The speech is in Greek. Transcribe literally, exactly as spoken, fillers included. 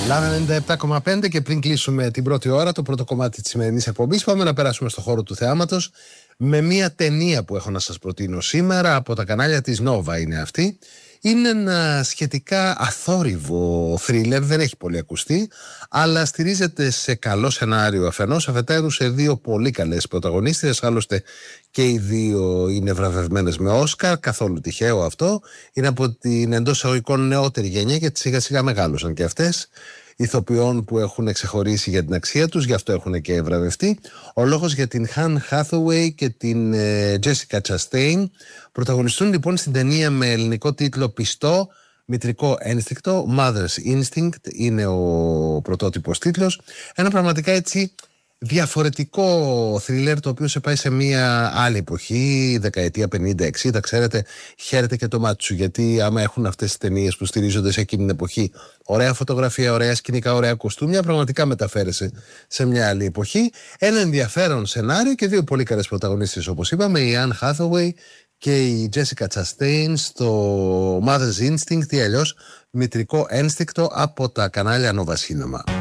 Λάβε ενενήντα επτά κόμμα πέντε και πριν κλείσουμε την πρώτη ώρα, το πρώτο κομμάτι της σημερινής εκπομπής, πάμε να περάσουμε στο χώρο του θεάματος με μια ταινία που έχω να σας προτείνω σήμερα από τα κανάλια της Nova είναι αυτή. Είναι ένα σχετικά αθόρυβο θρίλερ, δεν έχει πολύ ακουστεί, αλλά στηρίζεται σε καλό σενάριο αφενός, αφετέρου σε δύο πολύ καλές πρωταγωνίστριες, άλλωστε και οι δύο είναι βραβευμένες με Όσκαρ, καθόλου τυχαίο αυτό. Είναι από την εντός εισαγωγικών νεότερη γενιά και σιγά σιγά μεγάλωσαν και αυτές, ηθοποιών που έχουν ξεχωρίσει για την αξία τους, γι' αυτό έχουν και βραβευτεί. Ο λόγος για την Anne Hathaway και την ε, Jessica Chastain. Πρωταγωνιστούν λοιπόν στην ταινία με ελληνικό τίτλο Πιστό, Μητρικό Ένστικτο, Mother's Instinct είναι ο πρωτότυπος τίτλος. Ένα πραγματικά έτσι διαφορετικό θρίλερ, το οποίο σε πάει σε μια άλλη εποχή, δεκαετία πενήντα εξήντα, ξέρετε, χαίρεται και το μάτι σου, γιατί άμα έχουν αυτές τις ταινίες που στηρίζονται σε εκείνη την εποχή, ωραία φωτογραφία, ωραία σκηνικά, ωραία κοστούμια, πραγματικά μεταφέρεσαι σε μια άλλη εποχή. Ένα ενδιαφέρον σενάριο και δύο πολύ καλές πρωταγωνίστες, όπως είπαμε, η Anne Hathaway και η Jessica Chastain στο Mother's Instinct ή αλλιώς Μητρικό Ένστικτο από τα κανάλια Nova Cinema.